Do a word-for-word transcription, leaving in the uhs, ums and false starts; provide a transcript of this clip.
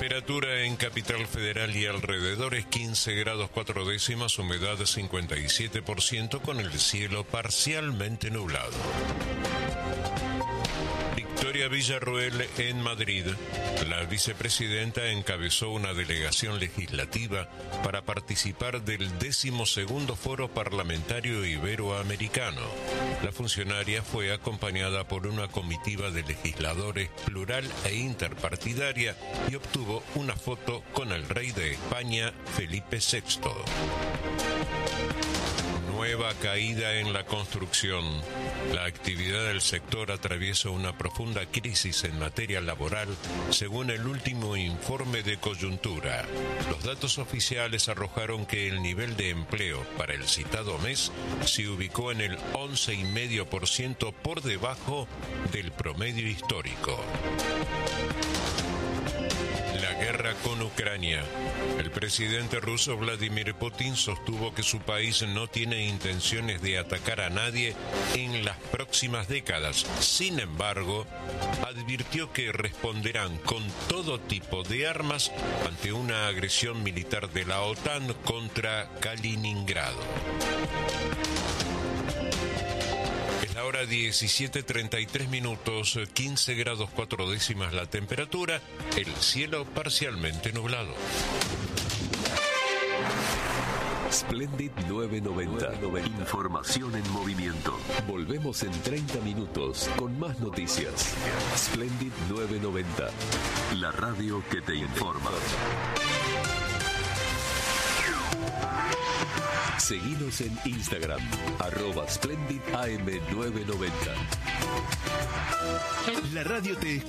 Temperatura en Capital Federal y alrededores quince grados cuatro décimas, humedad cincuenta y siete por ciento con el cielo parcialmente nublado. Victoria Villarroel en Madrid. La vicepresidenta encabezó una delegación legislativa para participar del decimosegundo Foro Parlamentario Iberoamericano. La funcionaria fue acompañada por una comitiva de legisladores plural e interpartidaria y obtuvo una foto con el rey de España, Felipe sexto. Nueva caída en la construcción. La actividad del sector atraviesa una profunda crisis en materia laboral, según el último informe de coyuntura. Los datos oficiales arrojaron que el nivel de empleo para el citado mes se ubicó en el once coma cinco por ciento por debajo del promedio histórico. La guerra con Ucrania. El presidente ruso Vladimir Putin sostuvo que su país no tiene intenciones de atacar a nadie en las próximas décadas. Sin embargo, advirtió que responderán con todo tipo de armas ante una agresión militar de la OTAN contra Kaliningrado. Ahora diecisiete treinta y tres minutos, quince grados cuatro décimas la temperatura, el cielo parcialmente nublado. Splendid novecientos noventa. Información en movimiento. Volvemos en treinta minutos con más noticias. Splendid novecientos noventa. La radio que te informa. Seguinos en Instagram, arroba Splendid A M nueve noventa. La radio te